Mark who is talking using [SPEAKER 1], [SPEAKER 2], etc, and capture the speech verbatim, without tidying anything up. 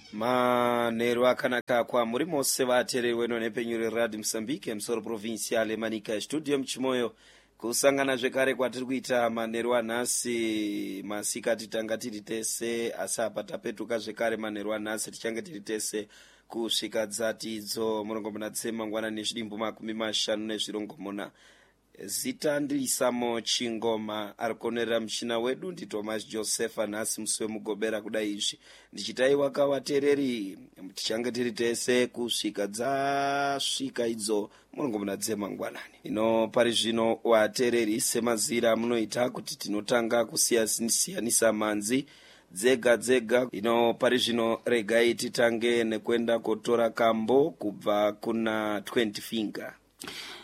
[SPEAKER 1] manheru akanaka kwamuri mose vateereri weno nepenyuri Radio Mozambique musoro provincial Manika studio muchimoyo kusangana zvekare kwatiri kuita manheru anhasi masikati tanga tiri tese asi apa tapetuka zvekare manheru anhasi tichange tiri tese kusvika dzatidzo murongomuna dzemangwana nezvidimbu makumi mashanu nezvirongomuna. Zita ndilisamo Chingoma arikonerera muchina wedu ndi Thomas Joseph anhasi musi wemugobera kudai izvi ndichitaiwa kavateereri tichange tiri tese kusvika dzasvika idzo murongomuna dzemangwanani. Ino pari zvino vateereri semazira munoita kuti tinotanga kusiyanisanisa manzi dzega dzega. Ino pari zvino regai titange nekuenda kotora kambo kubva kuna twenty finger.